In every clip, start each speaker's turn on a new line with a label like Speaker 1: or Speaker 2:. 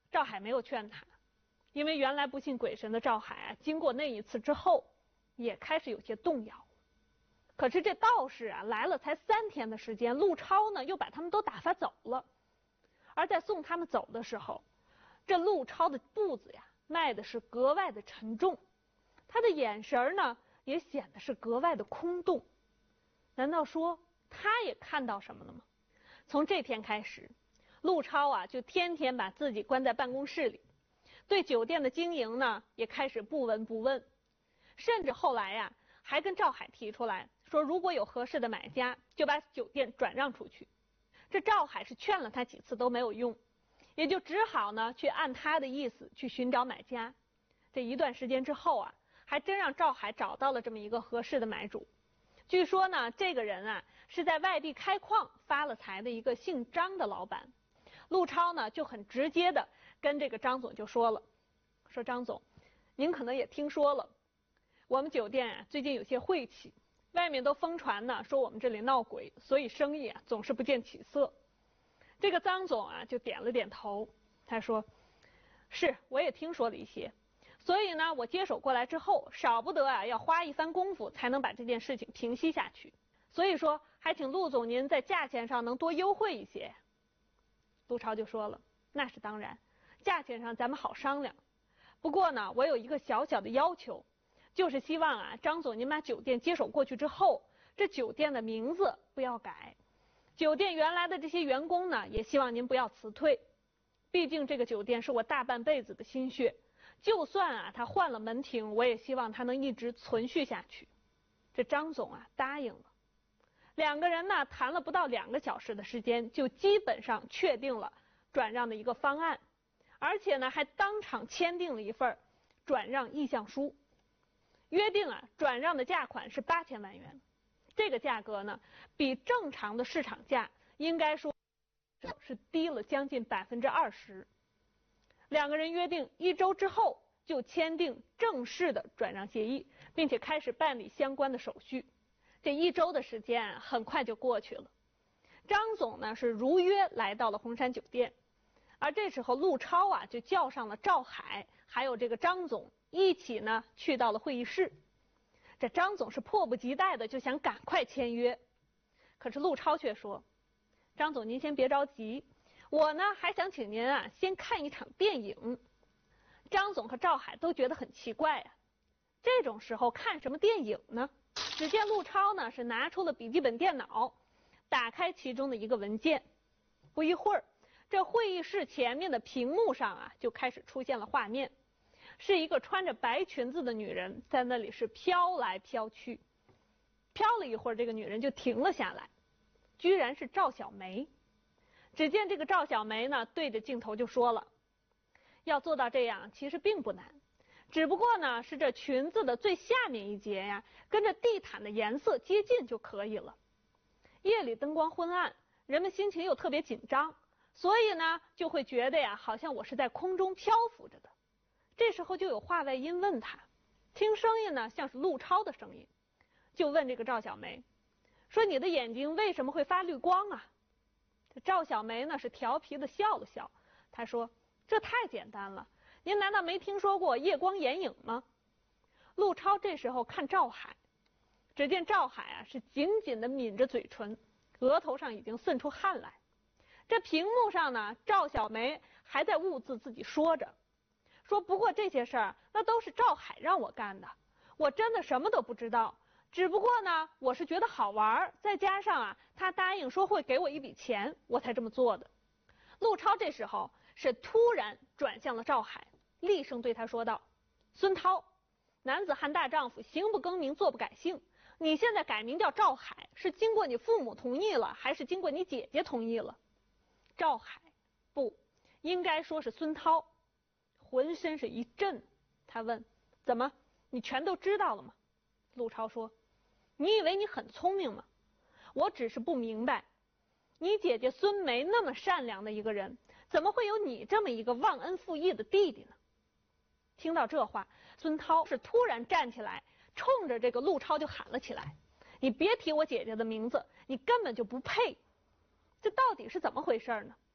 Speaker 1: 赵海没有劝他，因为原来不信鬼神的赵海啊，经过那一次之后，也开始有些动摇。可是这道士啊来了才3天的时间，陆超呢又把他们都打发走了。而在送他们走的时候，这陆超的步子呀迈的是格外的沉重，他的眼神呢也显得是格外的空洞。难道说他也看到什么了吗？从这天开始，陆超啊就天天把自己关在办公室里，对酒店的经营呢也开始不闻不问，甚至后来呀还跟赵海提出来说，如果有合适的买家，就把酒店转让出去。这赵海是劝了他几次都没有用，也就只好呢去按他的意思去寻找买家。这一段时间之后啊，还真让赵海找到了这么一个合适的买主。据说呢，这个人啊是在外地开矿发了财的一个姓张的老板。陆超呢就很直接的跟这个张总就说了，说张总，您可能也听说了，我们酒店啊最近有些晦气，外面都疯传呢说我们这里闹鬼，所以生意啊总是不见起色。这个张总啊就点了点头，他说，是，我也听说了一些，所以呢我接手过来之后，少不得啊要花一番功夫才能把这件事情平息下去，所以说还请陆总您在价钱上能多优惠一些。陆超就说了，那是当然，价钱上咱们好商量，不过呢我有一个小小的要求，就是希望啊张总您把酒店接手过去之后，这酒店的名字不要改，酒店原来的这些员工呢也希望您不要辞退，毕竟这个酒店是我大半辈子的心血，就算啊他换了门庭，我也希望他能一直存续下去。这张总啊答应了，两个人呢谈了不到2个小时的时间，就基本上确定了转让的一个方案，而且呢还当场签订了一份转让意向书，约定啊转让的价款是8000万元。这个价格呢比正常的市场价应该说是低了将近20%。两个人约定1周之后就签订正式的转让协议，并且开始办理相关的手续。这1周的时间很快就过去了，张总呢是如约来到了红山酒店，而这时候陆超啊就叫上了赵海还有这个张总一起呢去到了会议室。这张总是迫不及待的就想赶快签约，可是陆超却说，张总您先别着急，我呢还想请您啊先看一场电影。张总和赵海都觉得很奇怪啊，这种时候看什么电影呢？只见陆超呢是拿出了笔记本电脑，打开其中的一个文件，不一会儿，这会议室前面的屏幕上啊就开始出现了画面，是一个穿着白裙子的女人在那里是飘来飘去，飘了一会儿，这个女人就停了下来，居然是赵小梅。只见这个赵小梅呢对着镜头就说了，要做到这样其实并不难，只不过呢是这裙子的最下面一截呀跟着地毯的颜色接近就可以了。夜里灯光昏暗，人们心情又特别紧张，所以呢就会觉得呀好像我是在空中漂浮着的。这时候就有话外音问他，听声音呢像是陆超的声音，就问这个赵小梅说，你的眼睛为什么会发绿光啊？这赵小梅呢是调皮的笑了笑，她说，这太简单了，您难道没听说过夜光眼影吗？陆超这时候看赵海，只见赵海啊是紧紧的抿着嘴唇，额头上已经渗出汗来。这屏幕上呢，赵小梅还在兀自自己说着，说不过这些事儿那都是赵海让我干的，我真的什么都不知道，只不过呢我是觉得好玩，再加上啊他答应说会给我一笔钱，我才这么做的。陆超这时候是突然转向了赵海，厉声对他说道，孙涛，男子汉大丈夫，行不更名，坐不改姓，你现在改名叫赵海，是经过你父母同意了，还是经过你姐姐同意了？赵海，不，应该说是孙涛，浑身是一震。他问，怎么，你全都知道了吗？陆超说，你以为你很聪明吗？我只是不明白，你姐姐孙梅那么善良的一个人，怎么会有你这么一个忘恩负义的弟弟呢？听到这话，孙涛是突然站起来，冲着这个陆超就喊了起来，你别提我姐姐的名字，你根本就不配。这到底是怎么回事呢？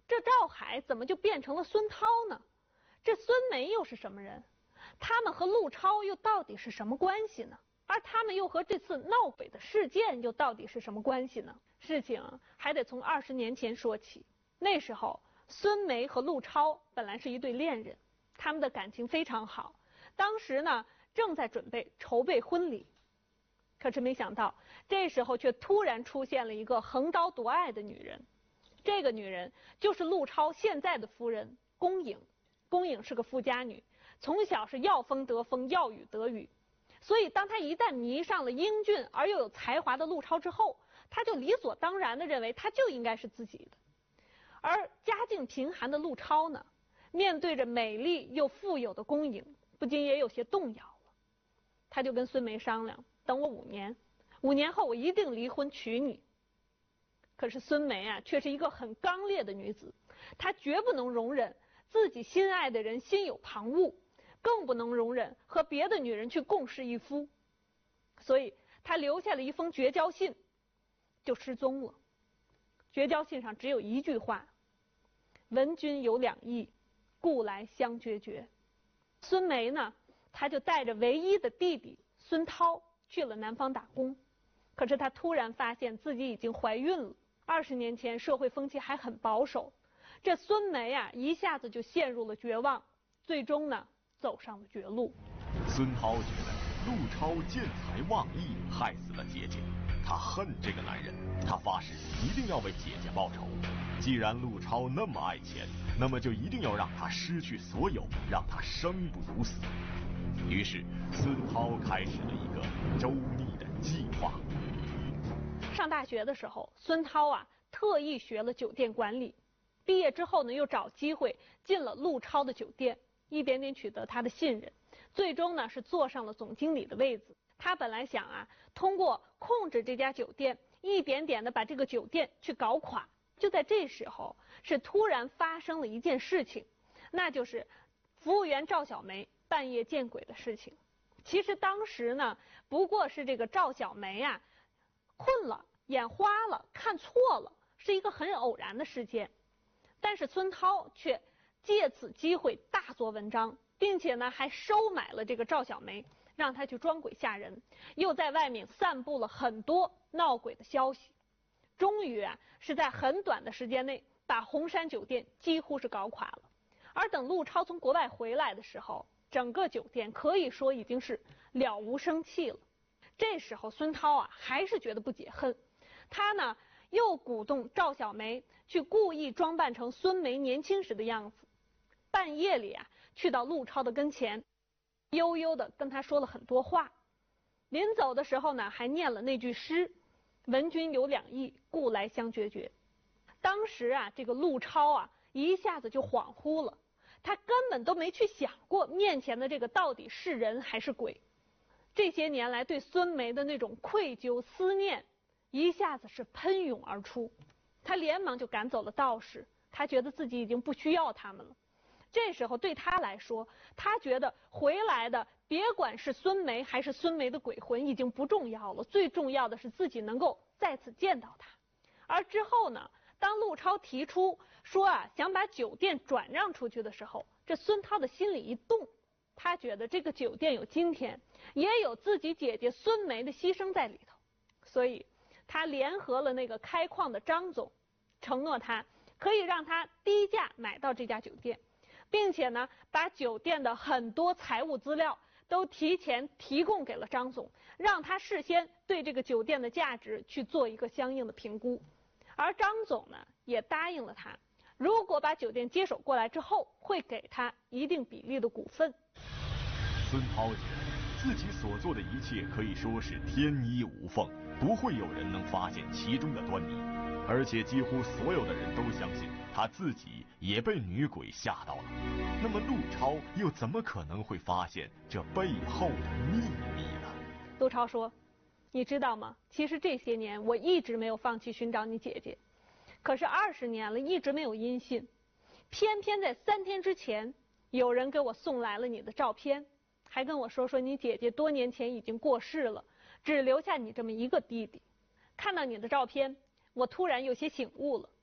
Speaker 1: 这赵海怎么就变成了孙涛呢？这孙梅又是什么人？他们和陆超又到底是什么关系呢？而他们又和这次闹鬼的事件又到底是什么关系呢？事情还得从20年前说起。那时候，孙梅和陆超本来是一对恋人，他们的感情非常好。当时呢，正在准备筹备婚礼。可是没想到，这时候却突然出现了一个横刀夺爱的女人。这个女人就是陆超现在的夫人龚颖。龚颖是个富家女，从小是要风得风，要雨得雨。所以当她一旦迷上了英俊而又有才华的陆超之后，她就理所当然地认为他就应该是自己的。而家境贫寒的陆超呢，面对着美丽又富有的龚颖，不禁也有些动摇了。他就跟孙梅商量，等我5年，5年后我一定离婚娶你。可是孙梅啊，却是一个很刚烈的女子，她绝不能容忍自己心爱的人心有旁骛，更不能容忍和别的女人去共侍一夫，所以她留下了一封绝交信，就失踪了。绝交信上只有一句话：闻君有2意，故来相决绝。孙梅呢，她就带着唯一的弟弟孙涛去了南方打工。可是她突然发现自己已经怀孕了。20年前社会风气还很保守，这孙梅啊一下子就陷入了绝望，最终呢走上了绝路。
Speaker 2: 孙涛觉得陆超见财忘义，害死了姐姐，他恨这个男人，他发誓一定要为姐姐报仇。既然陆超那么爱钱，那么就一定要让他失去所有，让他生不如死。于是孙涛开始了一个周密的计划。
Speaker 1: 上大学的时候，孙涛啊特意学了酒店管理，毕业之后呢又找机会进了陆超的酒店，一点点取得他的信任，最终呢是坐上了总经理的位子。他本来想啊，通过控制这家酒店，一点点的把这个酒店去搞垮。就在这时候，是突然发生了一件事情，那就是服务员赵小梅半夜见鬼的事情。其实当时呢，不过是这个赵小梅啊困了，眼花了，看错了，是一个很偶然的事件。但是孙涛却借此机会大做文章，并且呢还收买了这个赵小梅，让她去装鬼吓人，又在外面散布了很多闹鬼的消息。终于啊是在很短的时间内把红山酒店几乎是搞垮了。而等陆超从国外回来的时候，整个酒店可以说已经是了无生气了。这时候孙涛啊还是觉得不解恨，他呢又鼓动赵小梅去故意装扮成孙梅年轻时的样子，半夜里啊去到陆超的跟前，悠悠的跟他说了很多话。临走的时候呢还念了那句诗：闻君有2意，故来相决绝。当时啊这个陆超啊一下子就恍惚了，他根本都没去想过面前的这个到底是人还是鬼。这些年来对孙梅的那种愧疚思念一下子是喷涌而出，他连忙就赶走了道士，他觉得自己已经不需要他们了。这时候对他来说，他觉得回来的别管是孙梅还是孙梅的鬼魂已经不重要了，最重要的是自己能够再次见到他。而之后呢，当陆超提出说啊想把酒店转让出去的时候，这孙涛的心里一动，他觉得这个酒店有今天，也有自己姐姐孙梅的牺牲在里头，所以他联合了那个开矿的张总，承诺他可以让他低价买到这家酒店，并且呢把酒店的很多财务资料都提前提供给了张总，让他事先对这个酒店的价值去做一个相应的评估。而张总呢也答应了他，如果把酒店接手过来之后，会给他一定比例的股份。
Speaker 2: 孙涛觉得自己所做的一切可以说是天衣无缝，不会有人能发现其中的端倪，而且几乎所有的人都相信他自己也被女鬼吓到了。那么陆超又怎么可能会发现这背后的秘密呢？
Speaker 1: 陆超说，你知道吗？其实这些年我一直没有放弃寻找你姐姐，可是20年了一直没有音信，偏偏在3天之前，有人给我送来了你的照片，还跟我说你姐姐多年前已经过世了，只留下你这么一个弟弟。看到你的照片，我突然有些醒悟了。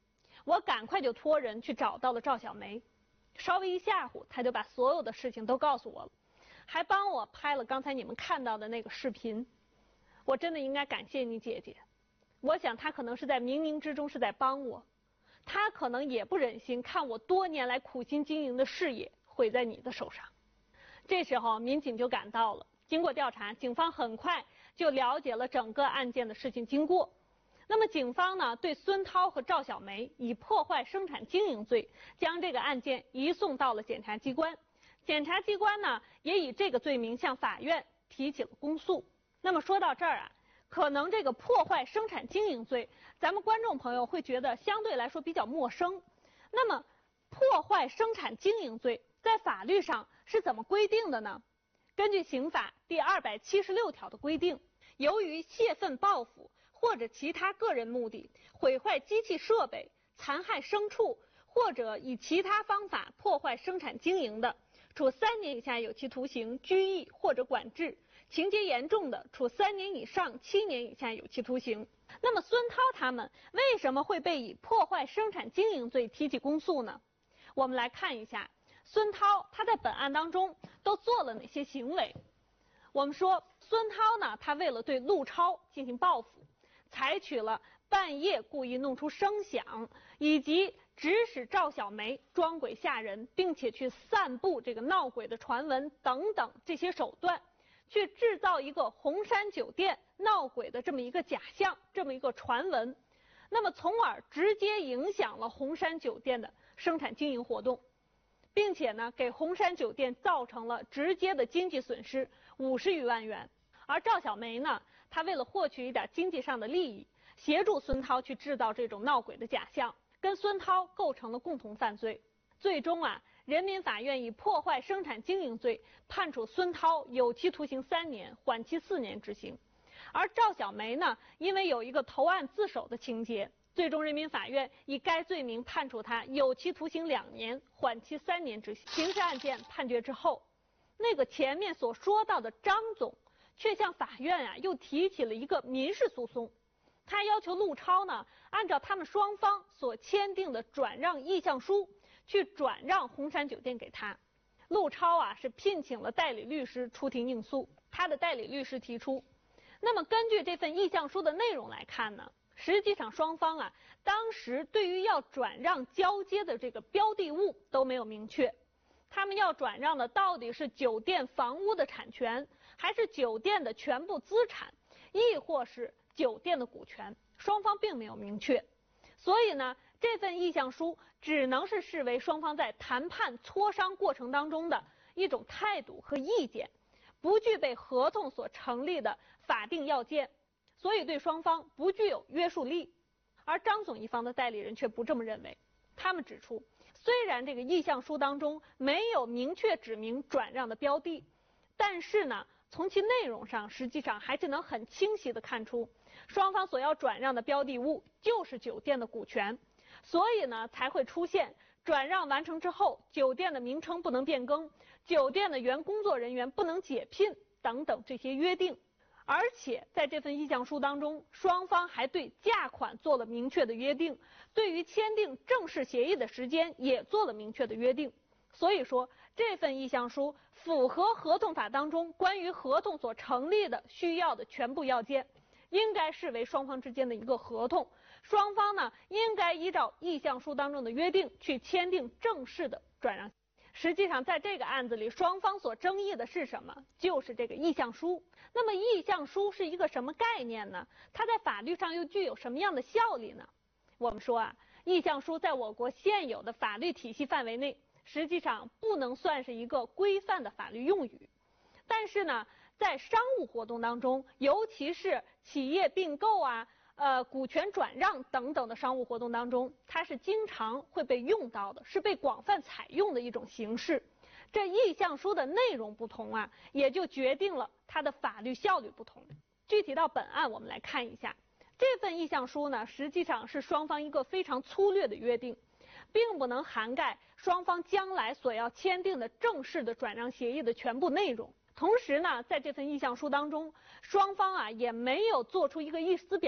Speaker 1: 我赶快就托人去找到了赵小梅，稍微一吓唬，她就把所有的事情都告诉我了，还帮我拍了刚才你们看到的那个视频。我真的应该感谢你姐姐，我想她可能是在冥冥之中是在帮我，她可能也不忍心看我多年来苦心经营的事业毁在你的手上。这时候民警就赶到了，经过调查，警方很快就了解了整个案件的事情经过。那么警方呢，对孙涛和赵小梅以破坏生产经营罪将这个案件移送到了检察机关。检察机关呢，也以这个罪名向法院提起了公诉。那么说到这儿啊，可能这个破坏生产经营罪，咱们观众朋友会觉得相对来说比较陌生。那么破坏生产经营罪在法律上是怎么规定的呢？根据刑法第276条的规定，由于泄愤报复或者其他个人目的毁坏机器设备、残害牲畜，或者以其他方法破坏生产经营的，处3年以下有期徒刑、拘役或者管制；情节严重的，处3年以上7年以下有期徒刑。那么孙涛他们为什么会被以破坏生产经营罪提起公诉呢？我们来看一下孙涛他在本案当中都做了哪些行为。我们说孙涛呢，他为了对陆超进行报复，采取了半夜故意弄出声响，以及指使赵小梅装鬼吓人，并且去散布这个闹鬼的传闻等等这些手段，去制造一个红山酒店闹鬼的这么一个假象，这么一个传闻，那么从而直接影响了红山酒店的生产经营活动，并且呢，给红山酒店造成了直接的经济损失50余万元。而赵小梅呢，她为了获取一点经济上的利益，协助孙涛去制造这种闹鬼的假象，跟孙涛构成了共同犯罪。最终啊，人民法院以破坏生产经营罪判处孙涛有期徒刑3年，缓期4年执行。而赵小梅呢，因为有一个投案自首的情节，最终人民法院以该罪名判处他有期徒刑2年，缓期3年执行。刑事案件判决之后，那个前面所说到的张总却向法院啊又提起了一个民事诉讼，他要求陆超呢按照他们双方所签订的转让意向书去转让红山酒店给他。陆超啊是聘请了代理律师出庭应诉，他的代理律师提出，那么根据这份意向书的内容来看呢，实际上双方啊当时对于要转让交接的这个标的物都没有明确，他们要转让的到底是酒店房屋的产权，还是酒店的全部资产，亦或是酒店的股权，双方并没有明确。所以呢，这份意向书只能是视为双方在谈判磋商过程当中的一种态度和意见，不具备合同所成立的法定要件，所以对双方不具有约束力。而张总一方的代理人却不这么认为，他们指出，虽然这个意向书当中没有明确指明转让的标的，但是呢，从其内容上实际上还是能很清晰地看出，双方所要转让的标的物就是酒店的股权，所以呢才会出现转让完成之后酒店的名称不能变更，酒店的原工作人员不能解聘等等这些约定。而且在这份意向书当中，双方还对价款做了明确的约定，对于签订正式协议的时间也做了明确的约定。所以说，这份意向书符合合同法当中关于合同所成立的需要的全部要件，应该视为双方之间的一个合同。双方呢，应该依照意向书当中的约定去签订正式的转让。实际上在这个案子里，双方所争议的是什么？就是这个意向书。那么意向书是一个什么概念呢？它在法律上又具有什么样的效力呢？我们说啊，意向书在我国现有的法律体系范围内，实际上不能算是一个规范的法律用语。但是呢，在商务活动当中，尤其是企业并购啊、股权转让等等的商务活动当中，它是经常会被用到的，是被广泛采用的一种形式。这意向书的内容不同啊，也就决定了它的法律效率不同。具体到本案，我们来看一下，这份意向书呢，实际上是双方一个非常粗略的约定，并不能涵盖双方将来所要签订的正式的转让协议的全部内容。同时呢，在这份意向书当中，双方啊也没有做出一个意思表